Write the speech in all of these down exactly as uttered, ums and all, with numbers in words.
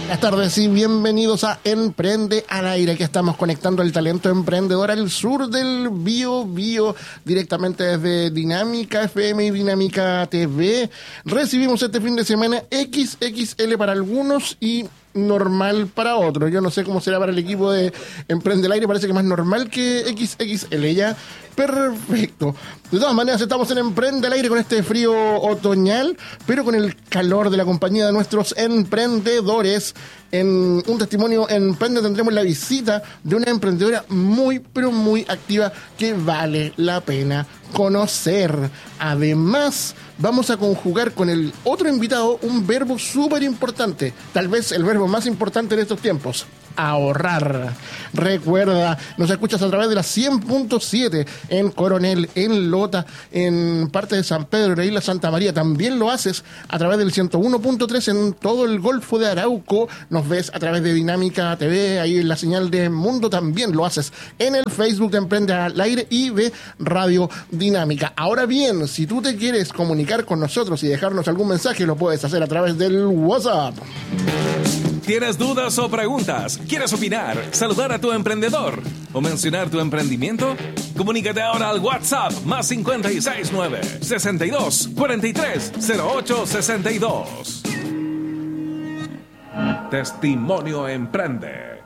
Buenas tardes y bienvenidos a Emprende al Aire. Aquí estamos conectando el talento emprendedor al sur del Bío Bío, directamente desde Dinámica F M y Dinámica T V. Recibimos este fin de semana equis equis ele para algunos y normal para otros. Yo no sé cómo será para el equipo de Emprende al Aire, parece que más normal que equis equis ele. Ya, perfecto. De todas maneras, estamos en Emprende al Aire con este frío otoñal, pero con el calor de la compañía de nuestros emprendedores. En un testimonio en Emprende tendremos la visita de una emprendedora muy, pero muy activa que vale la pena conocer. Además, vamos a conjugar con el otro invitado un verbo súper importante, tal vez el verbo más importante en estos tiempos: ahorrar. Recuerda, nos escuchas a través de la cien punto siete en Coronel, en Lota, en parte de San Pedro, en la isla Santa María. También lo haces a través del ciento uno punto tres en todo el Golfo de Arauco. Nos ves a través de Dinámica T V, ahí en la señal de Mundo. También lo haces en el Facebook de Emprende al Aire y de Radio Dinámica. Ahora bien, si tú te quieres comunicar con nosotros y dejarnos algún mensaje, lo puedes hacer a través del WhatsApp. ¿Tienes dudas o preguntas? ¿Quieres opinar, saludar a tu emprendedor o mencionar tu emprendimiento? Comunícate ahora al WhatsApp más cinco seis nueve, sesenta y dos, cuarenta y tres, cero ocho sesenta y dos. Testimonio Emprende.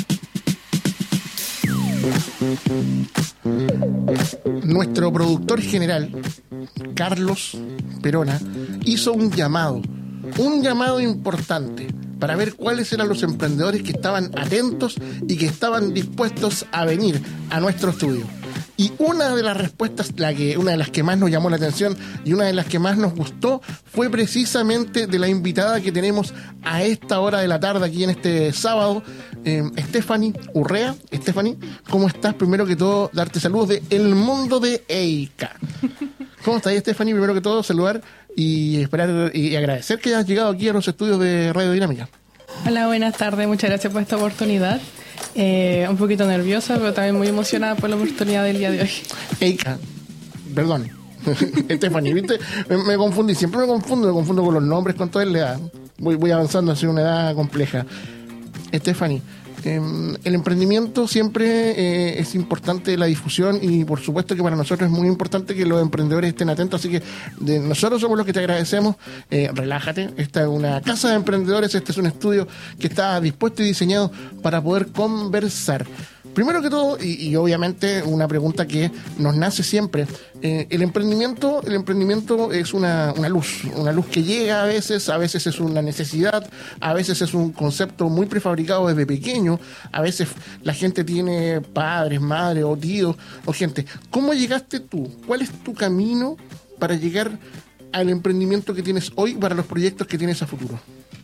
Nuestro productor general, Carlos Perona, hizo un llamado, un llamado importante para ver cuáles eran los emprendedores que estaban atentos y que estaban dispuestos a venir a nuestro estudio. Y una de las respuestas, la que, una de las que más nos llamó la atención y una de las que más nos gustó, fue precisamente de la invitada que tenemos a esta hora de la tarde aquí en este sábado, eh, Stephanie Urrea. Stephanie, ¿cómo estás? Primero que todo, darte saludos de El Mundo de EICA. ¿Cómo estás, Stephanie? Primero que todo, saludar y esperar y agradecer que hayas llegado aquí a los estudios de Radio Dinámica. Hola, buenas tardes. Muchas gracias por esta oportunidad. Eh, un poquito nerviosa, pero también muy emocionada por la oportunidad del día de hoy. EICA, perdón. Stephanie, ¿viste? Me, me confundí, siempre me confundo, me confundo con los nombres, con toda la edad. Voy, voy avanzando hacia una edad compleja. Stephanie, eh, el emprendimiento siempre eh, es importante, la difusión, y por supuesto que para nosotros es muy importante que los emprendedores estén atentos, así que de, nosotros somos los que te agradecemos. Eh, relájate, esta es una casa de emprendedores, este es un estudio que está dispuesto y diseñado para poder conversar. Primero que todo, y, y obviamente una pregunta que nos nace siempre, eh, el emprendimiento el emprendimiento es una, una luz, una luz que llega a veces, a veces es una necesidad, a veces es un concepto muy prefabricado desde pequeño, a veces la gente tiene padres, madres o tíos o gente. ¿Cómo llegaste tú? ¿Cuál es tu camino para llegar al emprendimiento que tienes hoy, para los proyectos que tienes a futuro?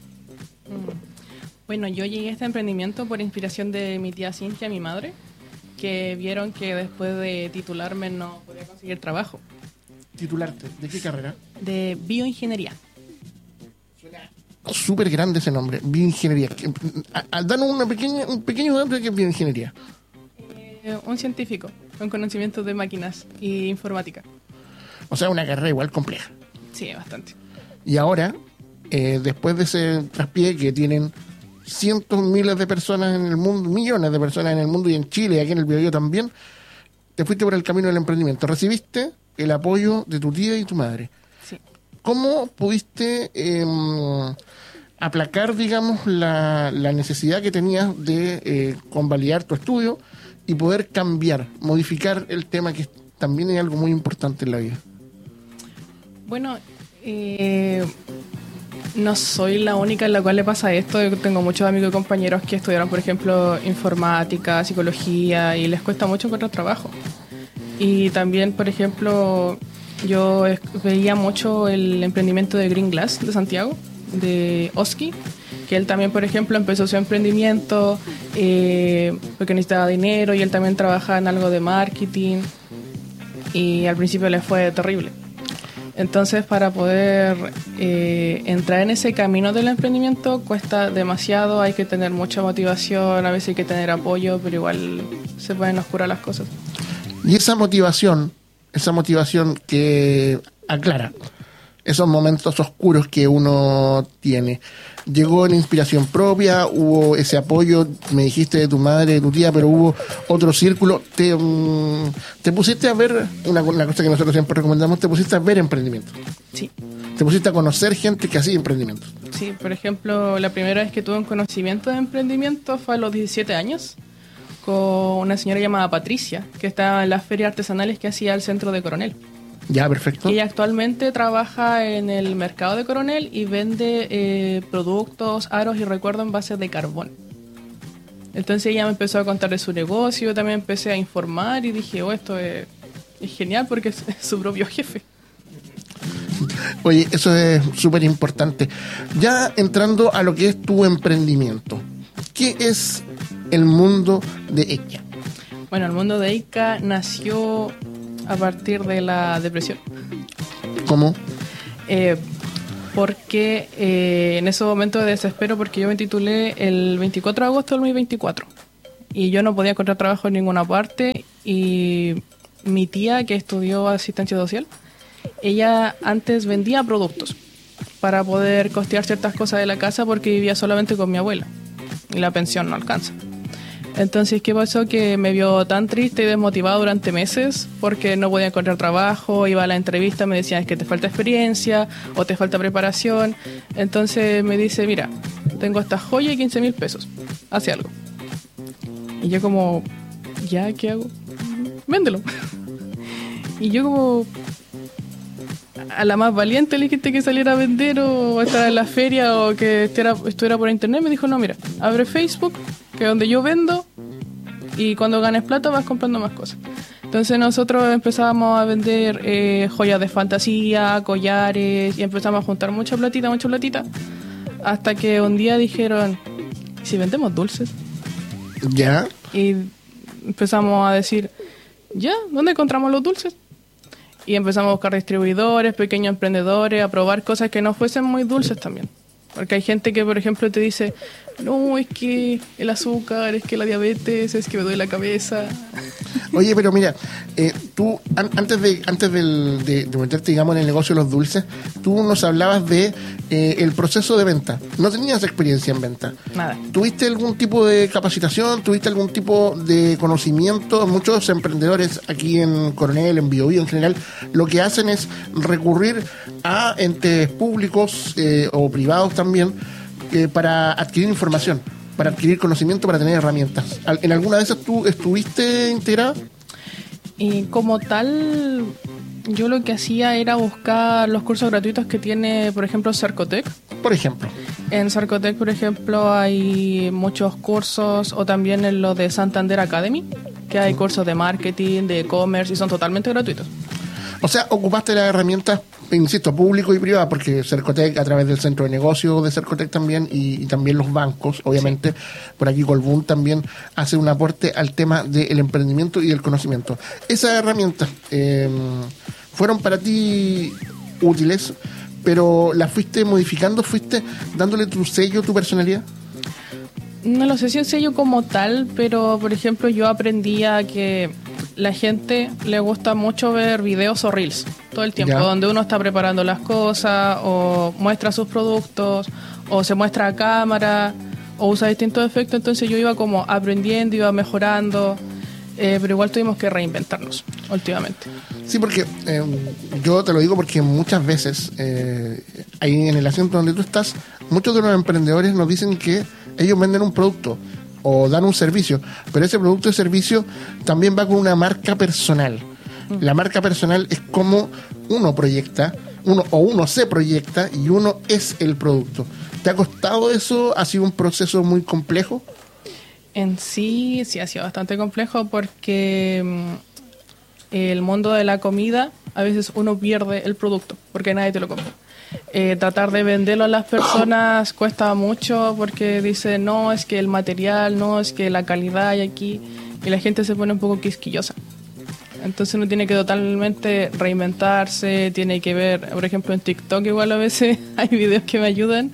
Bueno, yo llegué a este emprendimiento por inspiración de mi tía Cintia, mi madre, que vieron que después de titularme no podía conseguir trabajo. ¿Titularte? ¿De qué carrera? De bioingeniería. Suena súper grande ese nombre, bioingeniería. Danos una pequeña, un pequeño dato de qué es bioingeniería. Eh, un científico con conocimientos de máquinas y informática. O sea, una carrera igual compleja. Sí, bastante. Y ahora, eh, después de ese traspié que tienen cientos, miles de personas en el mundo, millones de personas en el mundo y en Chile y aquí en el Biobío también, te fuiste por el camino del emprendimiento. Recibiste el apoyo de tu tía y tu madre. Sí. ¿Cómo pudiste eh, aplacar, digamos, la, la necesidad que tenías de eh, convalidar tu estudio y poder cambiar, modificar el tema, que también es algo muy importante en la vida? Bueno, eh... no soy la única en la cual le pasa esto. Yo tengo muchos amigos y compañeros que estudiaron, por ejemplo, informática, psicología, y les cuesta mucho encontrar trabajo. Y también, por ejemplo, yo veía mucho el emprendimiento de Green Glass de Santiago, de Oski, que él también, por ejemplo, empezó su emprendimiento eh, porque necesitaba dinero, y él también trabajaba en algo de marketing, y al principio le fue terrible. Entonces, para poder eh, entrar en ese camino del emprendimiento cuesta demasiado, hay que tener mucha motivación, a veces hay que tener apoyo, pero igual se pueden oscurar las cosas. Y esa motivación, esa motivación que aclara, esos momentos oscuros que uno tiene. Llegó la inspiración propia, hubo ese apoyo, me dijiste de tu madre, de tu tía, pero hubo otro círculo. Te, um, te pusiste a ver, una, una cosa que nosotros siempre recomendamos, te pusiste a ver emprendimientos. Sí. Te pusiste a conocer gente que hacía emprendimientos. Sí, por ejemplo, la primera vez que tuve un conocimiento de emprendimiento fue a los diecisiete años, con una señora llamada Patricia, que estaba en las ferias artesanales que hacía el centro de Coronel. Ya, perfecto. Ella actualmente trabaja en el mercado de Coronel y vende eh, productos, aros y recuerdos en base de carbón. Entonces ella me empezó a contar de su negocio, también empecé a informar y dije, oh, esto es, es genial porque es, es su propio jefe. Oye, eso es súper importante. Ya entrando a lo que es tu emprendimiento, ¿qué es el mundo de Eika? Bueno, el mundo de Eika nació a partir de la depresión. ¿Cómo? Eh, porque eh, en ese momento de desespero, porque yo me titulé el veinticuatro de agosto del dos mil veinticuatro y yo no podía encontrar trabajo en ninguna parte, y mi tía, que estudió asistencia social, ella antes vendía productos para poder costear ciertas cosas de la casa porque vivía solamente con mi abuela y la pensión no alcanza. Entonces, ¿qué pasó? Que me vio tan triste y desmotivado durante meses porque no podía encontrar trabajo, iba a la entrevista, me decían es que te falta experiencia o te falta preparación. Entonces me dice, mira, tengo esta joya y quince mil pesos, hace algo. Y yo como, ¿ya qué hago? Véndelo. Y yo como, a la más valiente le dijiste que saliera a vender o estar en la feria o que estuviera, estuviera por internet. Me dijo, no, mira, abre Facebook, que es donde yo vendo, y cuando ganes plata vas comprando más cosas. Entonces nosotros empezábamos a vender eh, joyas de fantasía, collares, y empezamos a juntar mucha platita, mucha platita, hasta que un día dijeron, ¿si vendemos dulces? ¿Ya? Y empezamos a decir, ¿ya? ¿Dónde encontramos los dulces? Y empezamos a buscar distribuidores, pequeños emprendedores, a probar cosas que no fuesen muy dulces también. Porque hay gente que, por ejemplo, te dice, no, es que el azúcar, es que la diabetes, es que me duele la cabeza. Oye, pero mira, eh, tú, an- antes de antes del, de, de meterte, digamos, en el negocio de los dulces, tú nos hablabas de eh, el proceso de venta. No tenías experiencia en venta. Nada. ¿Tuviste algún tipo de capacitación? ¿Tuviste algún tipo de conocimiento? Muchos emprendedores aquí en Coronel, en Biobío en general, lo que hacen es recurrir a entes públicos eh, o privados también eh, para adquirir información, para adquirir conocimiento, para tener herramientas. Al- ¿En alguna de esas tú estuviste integrada? Y como tal, yo lo que hacía era buscar los cursos gratuitos que tiene, por ejemplo, Cercotec. Por ejemplo. En Cercotec, por ejemplo, hay muchos cursos, o también en lo de Santander Academy, que hay cursos de marketing, de e-commerce, y son totalmente gratuitos. O sea, ocupaste las herramientas, insisto, público y privado, porque Cercotec, a través del centro de negocios de Cercotec también, y, y también los bancos, obviamente, sí. Por aquí Colbún también hace un aporte al tema del emprendimiento y del conocimiento. Esas herramientas eh, fueron para ti útiles, pero las fuiste modificando, fuiste dándole tu sello, tu personalidad. No lo sé si un sello como tal, pero por ejemplo yo aprendí a que la gente le gusta mucho ver videos o reels todo el tiempo, ya. Donde uno está preparando las cosas o muestra sus productos o se muestra a cámara o usa distintos efectos. Entonces yo iba como aprendiendo, iba mejorando, eh, pero igual tuvimos que reinventarnos últimamente. Sí, porque eh, yo te lo digo porque muchas veces eh, ahí en el asiento donde tú estás, muchos de los emprendedores nos dicen que ellos venden un producto o dan un servicio, pero ese producto o servicio también va con una marca personal. La marca personal es como uno proyecta, uno o uno se proyecta y uno es el producto. ¿Te ha costado eso? ¿Ha sido un proceso muy complejo? En sí, sí ha sido bastante complejo porque mmm, el mundo de la comida, a veces uno pierde el producto porque nadie te lo compra. Eh, tratar de venderlo a las personas cuesta mucho porque dicen, no, es que el material, no, es que la calidad hay aquí, y la gente se pone un poco quisquillosa. Entonces uno tiene que totalmente reinventarse, tiene que ver, por ejemplo, en TikTok igual a veces hay videos que me ayudan,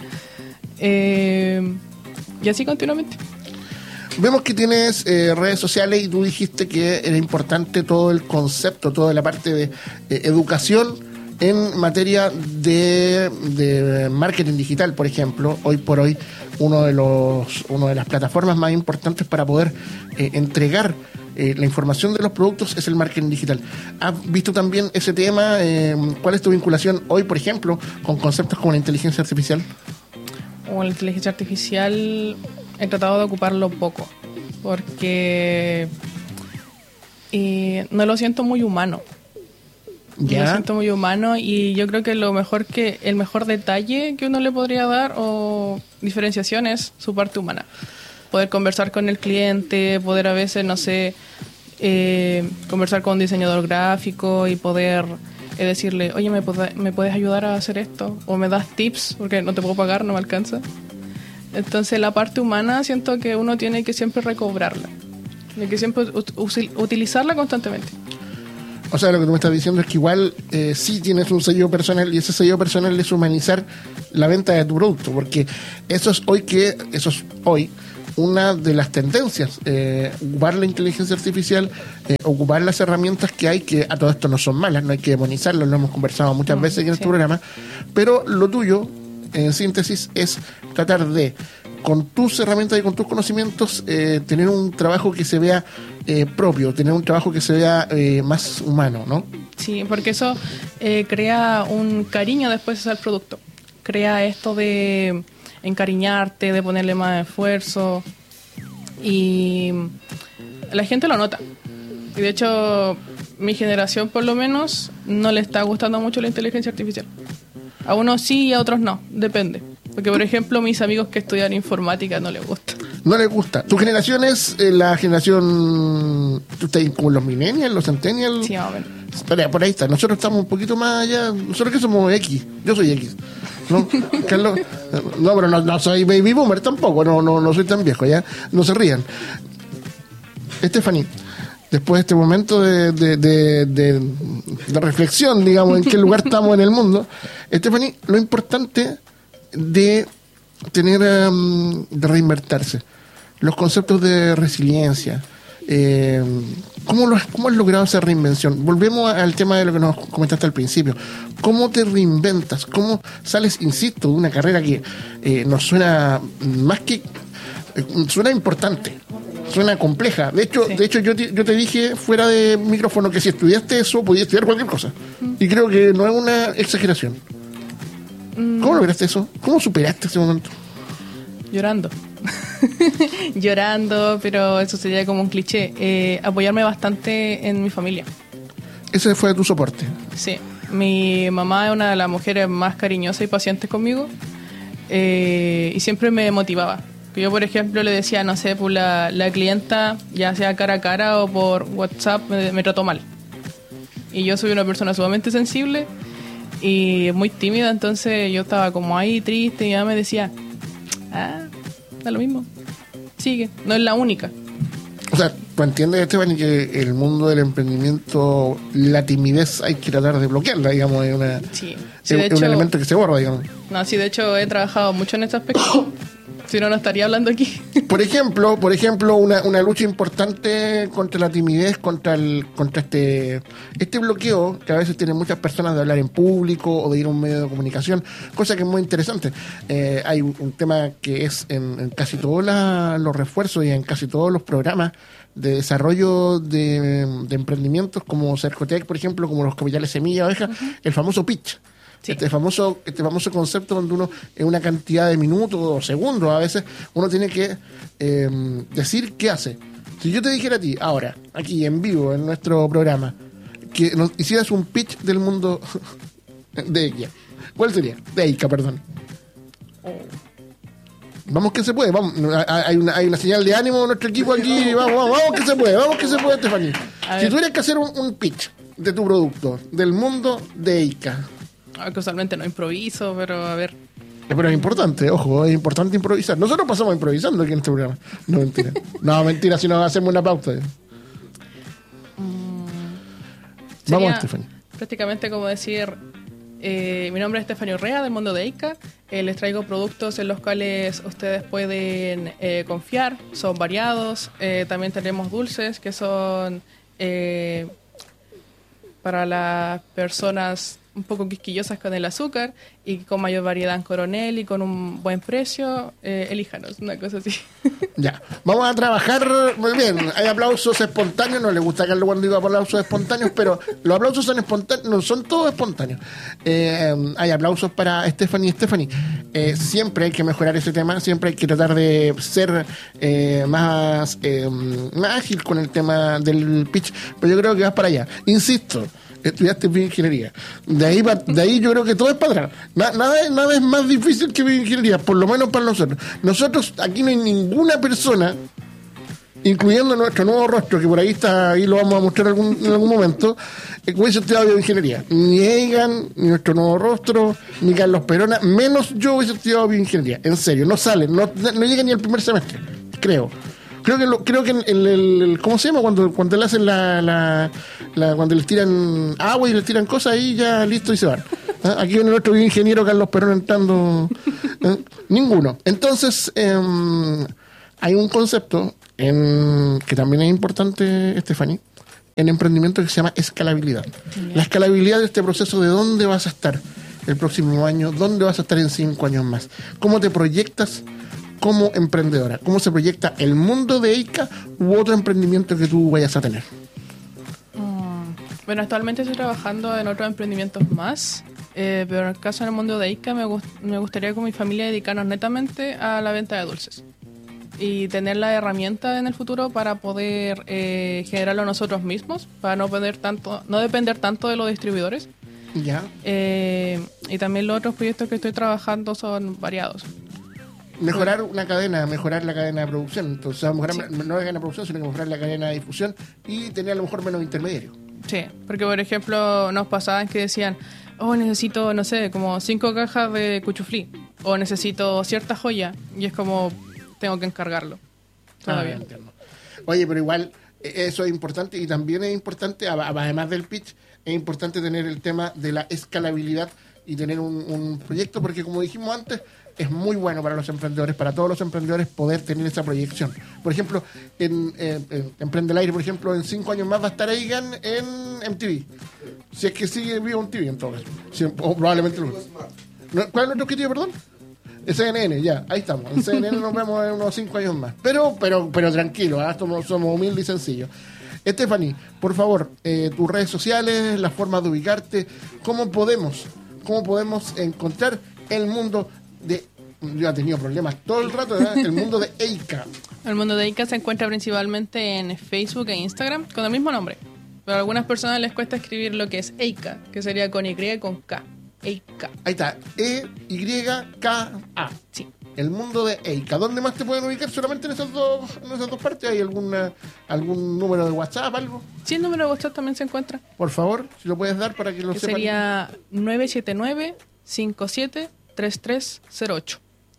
eh, y así continuamente. Vemos que tienes eh, redes sociales y tú dijiste que era importante todo el concepto, toda la parte de eh, educación en materia de, de marketing digital, por ejemplo. Hoy por hoy, uno de los una de las plataformas más importantes para poder eh, entregar eh, la información de los productos es el marketing digital. ¿Has visto también ese tema? Eh, ¿Cuál es tu vinculación hoy, por ejemplo, con conceptos como la inteligencia artificial? O la inteligencia artificial he tratado de ocuparlo poco, porque eh, no lo siento muy humano. ¿Ya? Lo siento muy humano y yo creo que lo mejor que el mejor detalle que uno le podría dar o diferenciación es su parte humana. Poder conversar con el cliente, poder a veces, no sé, eh, conversar con un diseñador gráfico y poder eh, decirle, oye, ¿me, pod- ¿me puedes ayudar a hacer esto? O me das tips porque no te puedo pagar, no me alcanza. Entonces la parte humana siento que uno tiene que siempre recobrarla, tiene que siempre ut- utilizarla constantemente. O sea, lo que tú me estás diciendo es que igual eh, sí tienes un sello personal y ese sello personal es humanizar la venta de tu producto, porque eso es hoy que eso es hoy una de las tendencias, eh, ocupar la inteligencia artificial, eh, ocupar las herramientas que hay, que a todo esto no son malas, no hay que demonizarlas, lo hemos conversado muchas Mm, veces aquí en sí. este programa, pero lo tuyo, en síntesis, es tratar de, con tus herramientas y con tus conocimientos, eh, tener un trabajo que se vea eh, propio, tener un trabajo que se vea eh, más humano, ¿no? Sí, porque eso eh, crea un cariño después al producto. Crea esto de encariñarte, de ponerle más esfuerzo. Y la gente lo nota. Y de hecho, mi generación por lo menos no le está gustando mucho la inteligencia artificial. A unos sí y a otros no, depende. Porque, por ejemplo, mis amigos que estudian informática no les gusta. No les gusta. ¿Tu generación es eh, la generación... ¿Tú estás como los millennials, los centennials? Sí, más o menos. Espera, por ahí está. Nosotros estamos un poquito más allá. Nosotros que somos X. Yo soy X. ¿No? Carlos. No, pero no, no soy baby boomer tampoco. No, no, no soy tan viejo, ¿ya? No se rían. Stephanie, después de este momento de, de, de, de, de reflexión, digamos, en qué lugar estamos en el mundo, Stephanie, lo importante de tener, um, de reinvertirse, los conceptos de resiliencia, eh, ¿cómo, lo, ¿cómo has logrado esa reinvención? Volvemos al tema de lo que nos comentaste al principio. ¿Cómo te reinventas? ¿Cómo sales, insisto, de una carrera que eh, nos suena más que... Eh, suena importante, suena compleja. De hecho, Sí. de hecho yo, te, yo te dije fuera de micrófono que si estudiaste eso, podías estudiar cualquier cosa. Mm. Y creo que no es una exageración. Mm. ¿Cómo lograste eso? ¿Cómo superaste ese momento? Llorando. Llorando, pero eso sería como un cliché. Eh, apoyarme bastante en mi familia. Ese fue tu soporte. Sí. Mi mamá es una de las mujeres más cariñosas y pacientes conmigo. Eh, y siempre me motivaba. Yo, por ejemplo, le decía, no sé, pues la, la clienta, ya sea cara a cara o por WhatsApp, me, me trató mal. Y yo soy una persona sumamente sensible y muy tímida, entonces yo estaba como ahí triste y ella me decía, ah, da lo mismo, sigue, no es la única. O sea, ¿tú entiendes, Esteban, que el mundo del emprendimiento, la timidez hay que tratar de bloquearla, digamos, es, una, Sí, es, sí, de es un hecho, elemento que se borra, digamos? No, sí, de hecho he trabajado mucho en este aspecto. Si no, no estaría hablando aquí. Por ejemplo, por ejemplo, una, una lucha importante contra la timidez, contra el, contra este, este bloqueo que a veces tienen muchas personas de hablar en público o de ir a un medio de comunicación, cosa que es muy interesante. Eh, hay un, un tema que es en, en casi todos la, los refuerzos y en casi todos los programas de desarrollo de, de emprendimientos como Cercotec, por ejemplo, como los capitales Semilla Oveja, uh-huh. el famoso pitch. Sí. Este famoso este famoso concepto donde uno en una cantidad de minutos o segundos a veces uno tiene que eh, decir qué hace. Si yo te dijera a ti ahora, aquí en vivo en nuestro programa, que nos hicieras un pitch del mundo de IKEA, ¿cuál sería? De IKEA, perdón. Oh. Vamos que se puede, vamos, hay una, hay una señal de ánimo en nuestro equipo aquí, vamos, vamos, vamos que se puede, vamos que se puede, Estefanía. Si tuvieras que hacer un, un pitch de tu producto, del mundo de IKEA. Que usualmente no improviso, pero a ver. Pero es importante, ojo, es importante improvisar. Nosotros pasamos improvisando aquí en este programa. No, mentira. No, mentira, si no hacemos una pauta. Mm, Vamos, Stephanie. Prácticamente como decir, eh, mi nombre es Stephanie Urrea, del mundo de IKEA. Eh, les traigo productos en los cuales ustedes pueden eh, confiar. Son variados. Eh, también tenemos dulces que son... Eh, para las personas un poco quisquillosas con el azúcar y con mayor variedad en Coronel y con un buen precio, eh, elíjanos, una cosa así. Ya, vamos a trabajar muy bien. Hay aplausos espontáneos, no le gusta a Carlos cuando digo aplausos espontáneos, pero los aplausos son espontáneos, no son todos espontáneos. Eh, hay aplausos para Stephanie y Stephanie. Eh, siempre hay que mejorar ese tema, siempre hay que tratar de ser eh, más, eh, más ágil con el tema del pitch, pero yo creo que vas para allá. Insisto, estudiaste bioingeniería. De ahí, de ahí yo creo que todo es para atrás. Na, nada, nada es más difícil que bioingeniería, por lo menos para nosotros. Nosotros, aquí no hay ninguna persona, incluyendo nuestro nuevo rostro, que por ahí está, ahí lo vamos a mostrar algún, en algún momento, que hubiese estudiado bioingeniería. Ni Egan, ni nuestro nuevo rostro, ni Carlos Perona, menos yo hubiese estudiado bioingeniería. En serio, no salen, no, no llegan ni al primer semestre, creo. Creo que lo, creo que en el, el, el ¿cómo se llama? Cuando, cuando le hacen la, la, la cuando les tiran agua y les tiran cosas, ahí ya listo y se van. ¿Ah? Aquí viene nuestro ingeniero Carlos Perón entrando. ¿Eh? Ninguno. Entonces, eh, hay un concepto en, que también es importante, Stephanie, en emprendimiento, que se llama escalabilidad. Bien. La escalabilidad de este proceso de dónde vas a estar el próximo año, dónde vas a estar en cinco años más, cómo te proyectas como emprendedora, cómo se proyecta el mundo de EICA u otro emprendimiento que tú vayas a tener. Mm, bueno, actualmente estoy trabajando en otros emprendimientos más, eh, pero en el caso del mundo de EICA me, gust- me gustaría con mi familia dedicarnos netamente a la venta de dulces y tener la herramienta en el futuro para poder eh, generarlo nosotros mismos, para no depender tanto, no depender tanto de los distribuidores. Ya. Eh, y también los otros proyectos que estoy trabajando son variados. Mejorar una cadena, mejorar la cadena de producción. Entonces, a lo mejor Sí. no la cadena de producción, sino que mejorar la cadena de difusión y tener a lo mejor menos intermediarios. Sí, porque por ejemplo nos pasaban que decían, oh, necesito, no sé, como cinco cajas de cuchuflí, o necesito cierta joya, y es como, tengo que encargarlo. Todavía. Ah, entiendo. Oye, pero igual, eso es importante, y también es importante, además del pitch, es importante tener el tema de la escalabilidad y tener un, un proyecto, porque como dijimos antes, es muy bueno para los emprendedores, para todos los emprendedores, poder tener esa proyección. Por ejemplo, en, en, en Emprende el Aire, por ejemplo, en cinco años más va a estar Egan en M T V. Si es que sigue vivo M T V, en todo caso. Si, o probablemente lo... ¿Cuál es nuestro objetivo, perdón? El C N N, ya, ahí estamos. En C N N nos vemos en unos cinco años más. Pero, pero, pero tranquilo, ¿eh? somos, somos humildes y sencillos. Stephanie, por favor, eh, tus redes sociales, las formas de ubicarte, ¿cómo podemos, cómo podemos encontrar el mundo de... Yo he tenido problemas todo el rato, ¿verdad? El mundo de EICA. El mundo de EICA se encuentra principalmente en Facebook e Instagram con el mismo nombre, pero a algunas personas les cuesta escribir lo que es EICA, que sería con Y y con K. EICA. Ahí está, E Y K A. Sí. El mundo de EICA. ¿Dónde más te pueden ubicar? ¿Solamente en esas dos, en esas dos partes? ¿Hay alguna, algún número de WhatsApp, algo? Sí, el número de WhatsApp también se encuentra. Por favor, si lo puedes dar para que lo que sepan. Sería nueve siete nueve, cinco siete tres tres cero ocho.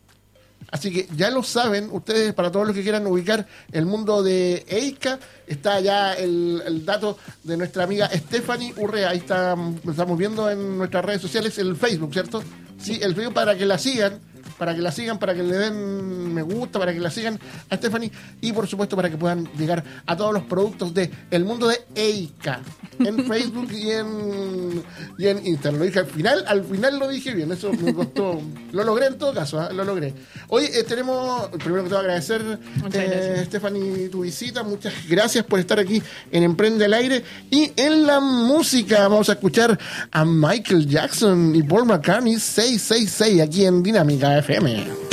Así que ya lo saben, ustedes, para todos los que quieran ubicar el mundo de EICA, está ya el, el dato de nuestra amiga Stephanie Urrea. Ahí está, estamos viendo en nuestras redes sociales el Facebook, ¿cierto? Sí, el Facebook, para que la sigan, para que la sigan, para que le den me gusta, para que la sigan a Stephanie, y por supuesto para que puedan llegar a todos los productos de el mundo de EICA en Facebook y en, y en Instagram. Lo dije al final, al final lo dije bien, eso me costó, lo logré en todo caso, ¿eh? Lo logré. Hoy eh, tenemos, primero que todo agradecer, eh, Stephanie, tu visita, muchas gracias por estar aquí en Emprende al Aire. Y en la música vamos a escuchar a Michael Jackson y Paul McCartney seiscientos sesenta y seis aquí en Dinámica F M.